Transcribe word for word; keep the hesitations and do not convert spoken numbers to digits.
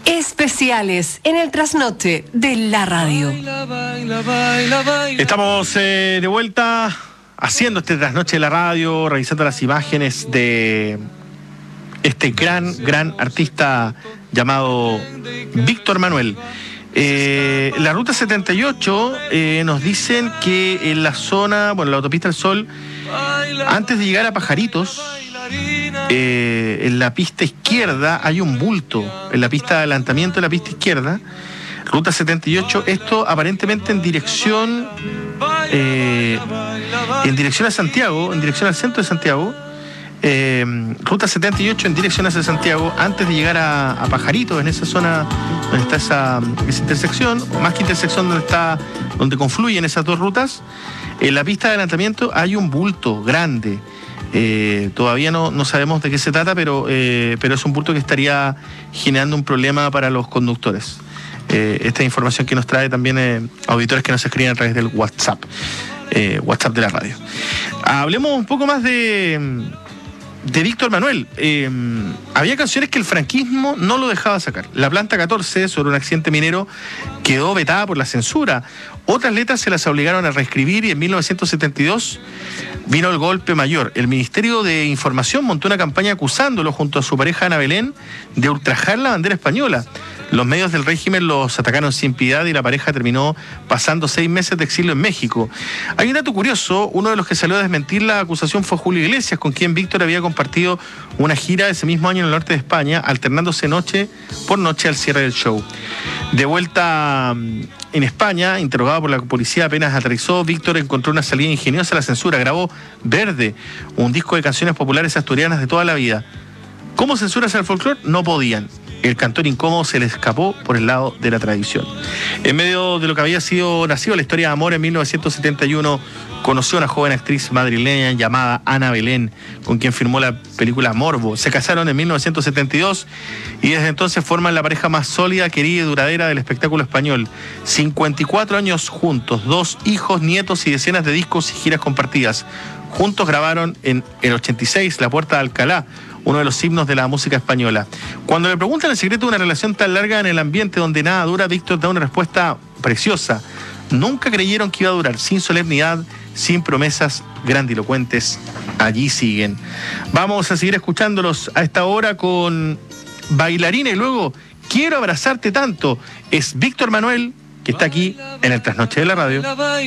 Especiales en el trasnoche de la radio. Estamos eh, de vuelta haciendo este trasnoche de la radio, revisando las imágenes de este gran, gran artista llamado Víctor Manuel. Eh, la ruta setenta y ocho eh, nos dicen que en la zona, bueno, la autopista del Sol, antes de llegar a Pajaritos, eh, en la pista izquierda hay un bulto, en la pista de adelantamiento de la pista izquierda, ruta setenta y ocho, esto aparentemente en dirección, eh, en dirección a Santiago, en dirección al centro de Santiago. Eh, ruta setenta y ocho en dirección hacia Santiago, antes de llegar a, a Pajaritos, en esa zona donde está esa, esa intersección, o más que intersección, donde está, donde confluyen esas dos rutas, en la pista de adelantamiento hay un bulto grande. Eh, todavía no, no sabemos de qué se trata, pero, eh, pero es un bulto que estaría generando un problema para los conductores. Eh, esta información que nos trae también eh, auditores que nos escriben a través del WhatsApp, eh, WhatsApp de la radio. Hablemos un poco más de... de Víctor Manuel. Eh, había canciones que el franquismo no lo dejaba sacar. La Planta catorce, sobre un accidente minero, quedó vetada por la censura. Otras letras se las obligaron a reescribir y en mil novecientos setenta y dos vino el golpe mayor. El Ministerio de Información montó una campaña acusándolo junto a su pareja Ana Belén de ultrajar la bandera española. Los medios del régimen los atacaron sin piedad y la pareja terminó pasando seis meses de exilio en México. Hay un dato curioso, uno de los que salió a desmentir la acusación fue Julio Iglesias, con quien Víctor había compartido una gira ese mismo año en el norte de España, alternándose noche por noche al cierre del show. De vuelta en España, interrogado por la policía apenas aterrizó, Víctor encontró una salida ingeniosa a la censura. Grabó Verde, un disco de canciones populares asturianas de toda la vida. ¿Cómo censurarse al folclore? No podían. El cantor incómodo se le escapó por el lado de la tradición. En medio de lo que había sido nacido la historia de amor, en mil novecientos setenta y uno conoció a una joven actriz madrileña llamada Ana Belén, con quien filmó la película Morbo. Se casaron en mil novecientos setenta y dos y desde entonces forman la pareja más sólida, querida y duradera del espectáculo español. cincuenta y cuatro años juntos, dos hijos, nietos y decenas de discos y giras compartidas. Juntos grabaron en el ochenta y seis La Puerta de Alcalá, uno de los himnos de la música española. Cuando le preguntan el secreto de una relación tan larga en el ambiente donde nada dura, Víctor da una respuesta preciosa. Nunca creyeron que iba a durar, sin solemnidad, sin promesas grandilocuentes. Allí siguen. Vamos a seguir escuchándolos a esta hora con Bailarina y luego Quiero abrazarte tanto. Es Víctor Manuel, que está aquí en el Trasnoche de la Radio.